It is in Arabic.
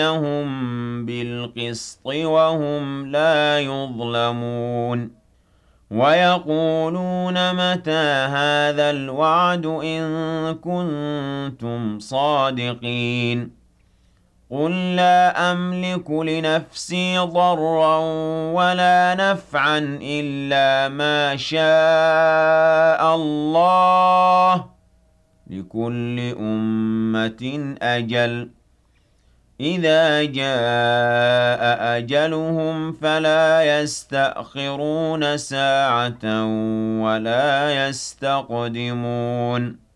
وَزِنَهُم بِالْقِسْطِ وَهُمْ لَا يُظْلَمُونَ وَيَقُولُونَ مَتَىٰ هَٰذَا الْوَعْدُ إِن كُنتُمْ صَادِقِينَ قُل لَّا أَمْلِكُ لِنَفْسِي ضَرًّا وَلَا نَفْعًا إِلَّا مَا شَاءَ اللَّهُ ۗ لِكُلِّ أُمَّةٍ أَجَلٌ ۚ إِذَا جَاءَ أَجَلُهُمْ فَلَا يَسْتَأْخِرُونَ سَاعَةً ۖ وَلَا يَسْتَقْدِمُونَ